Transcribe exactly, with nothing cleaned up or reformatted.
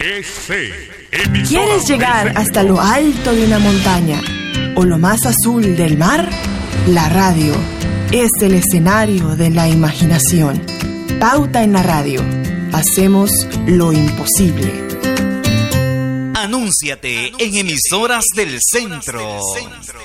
¿Quieres llegar hasta lo alto de una montaña o lo más azul del mar? La radio es el escenario de la imaginación. Pauta en la radio. Hacemos lo imposible. Anúnciate en Emisoras del Centro.